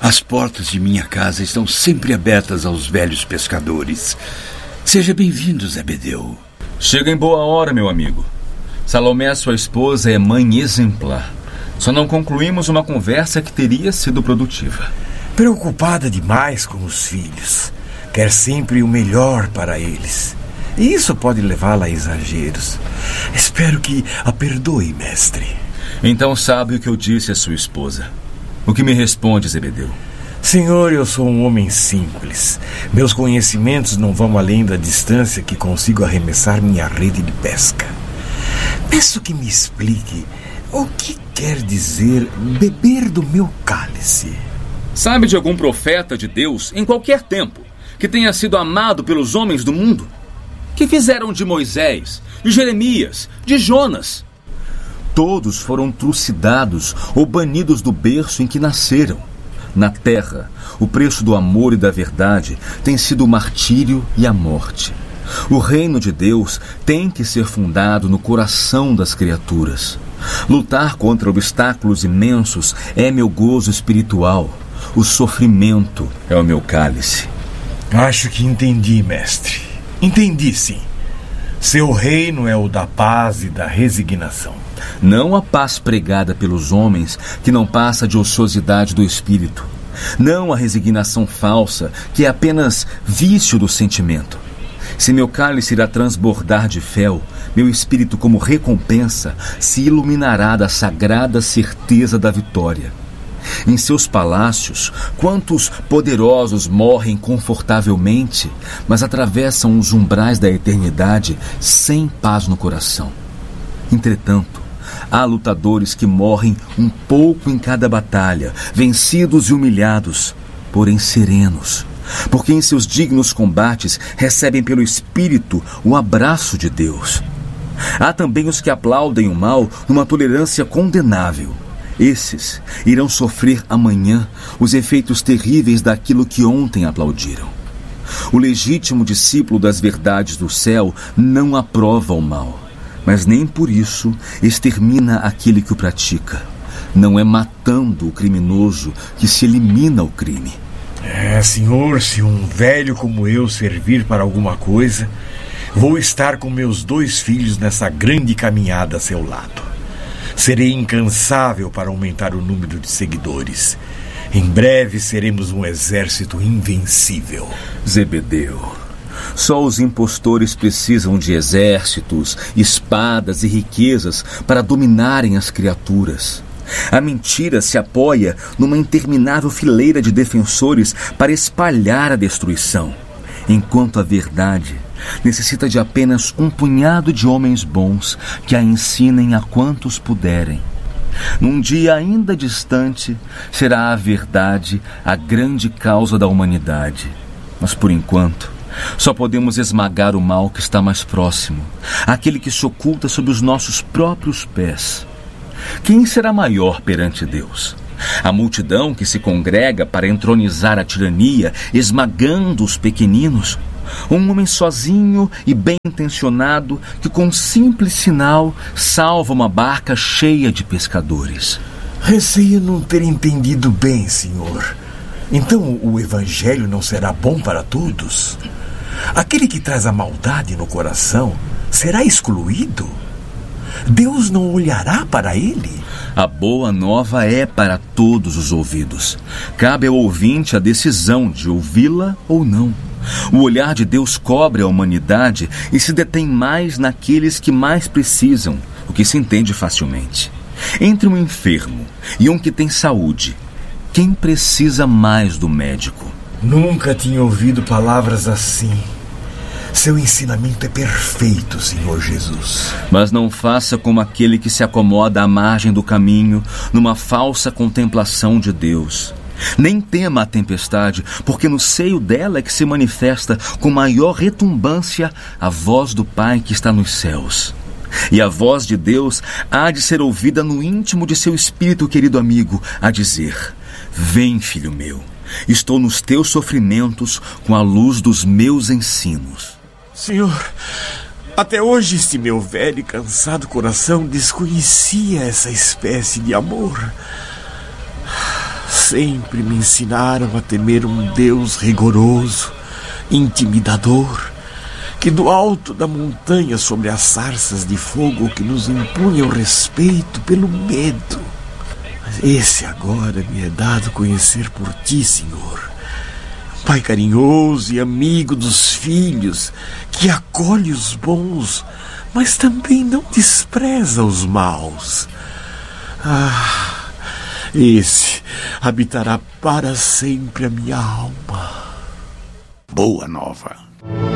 As portas de minha casa estão sempre abertas aos velhos pescadores. Seja bem-vindo, Zebedeu. Chega em boa hora, meu amigo. Salomé, sua esposa, é mãe exemplar. Só não concluímos uma conversa que teria sido produtiva. Preocupada demais com os filhos. Quer sempre o melhor para eles. E isso pode levá-la a exageros. Espero que a perdoe, mestre. Então sabe o que eu disse à sua esposa. O que me responde, Zebedeu? Senhor, eu sou um homem simples. Meus conhecimentos não vão além da distância que consigo arremessar minha rede de pesca. Peço que me explique o que quer dizer beber do meu cálice. Sabe de algum profeta de Deus, em qualquer tempo, que tenha sido amado pelos homens do mundo? Que fizeram de Moisés, de Jeremias, de Jonas? Todos foram trucidados ou banidos do berço em que nasceram. Na terra, o preço do amor e da verdade tem sido o martírio e a morte. O reino de Deus tem que ser fundado no coração das criaturas. Lutar contra obstáculos imensos é meu gozo espiritual. O sofrimento é o meu cálice. Acho que entendi, mestre. Entendi, sim. Seu reino é o da paz e da resignação. Não a paz pregada pelos homens, que não passa de ociosidade do espírito. Não a resignação falsa, que é apenas vício do sentimento. Se meu cálice irá transbordar de fel, meu espírito, como recompensa, se iluminará da sagrada certeza da vitória. Em seus palácios, quantos poderosos morrem confortavelmente, mas atravessam os umbrais da eternidade sem paz no coração. Entretanto, há lutadores que morrem um pouco em cada batalha, vencidos e humilhados, porém serenos, porque em seus dignos combates recebem pelo Espírito o abraço de Deus. Há também os que aplaudem o mal numa tolerância condenável. Esses irão sofrer amanhã os efeitos terríveis daquilo que ontem aplaudiram. O legítimo discípulo das verdades do céu não aprova o mal, mas nem por isso extermina aquele que o pratica. Não é matando o criminoso que se elimina o crime. Senhor, se um velho como eu servir para alguma coisa, vou estar com meus 2 filhos nessa grande caminhada a seu lado. Serei incansável para aumentar o número de seguidores. Em breve seremos um exército invencível. Zebedeu, só os impostores precisam de exércitos, espadas e riquezas para dominarem as criaturas. A mentira se apoia numa interminável fileira de defensores para espalhar a destruição, enquanto a verdade necessita de apenas um punhado de homens bons que a ensinem a quantos puderem. Num dia ainda distante, será a verdade a grande causa da humanidade. Mas, por enquanto, só podemos esmagar o mal que está mais próximo, aquele que se oculta sob os nossos próprios pés. Quem será maior perante Deus? A multidão que se congrega para entronizar a tirania, esmagando os pequeninos? Um homem sozinho e bem intencionado que com simples sinal salva uma barca cheia de pescadores? Receio não ter entendido bem, senhor. Então o evangelho não será bom para todos? Aquele que traz a maldade no coração será excluído? Deus não olhará para ele? A boa nova é para todos os ouvidos. Cabe ao ouvinte a decisão de ouvi-la ou não. O olhar de Deus cobre a humanidade e se detém mais naqueles que mais precisam, o que se entende facilmente. Entre um enfermo e um que tem saúde, quem precisa mais do médico? Nunca tinha ouvido palavras assim. Seu ensinamento é perfeito, Senhor Jesus. Mas não faça como aquele que se acomoda à margem do caminho, numa falsa contemplação de Deus. Nem tema a tempestade, porque no seio dela é que se manifesta com maior retumbância a voz do Pai que está nos céus. E a voz de Deus há de ser ouvida no íntimo de seu espírito, querido amigo, a dizer: vem, filho meu, estou nos teus sofrimentos com a luz dos meus ensinos. Senhor, até hoje este meu velho e cansado coração desconhecia essa espécie de amor. sempre me ensinaram a temer um Deus rigoroso, intimidador, que do alto da montanha sobre as sarças de fogo que nos impunha o respeito pelo medo. Mas esse agora me é dado conhecer por ti, Senhor. Pai carinhoso e amigo dos filhos, que acolhe os bons, mas também não despreza os maus. Esse habitará para sempre a minha alma. Boa nova.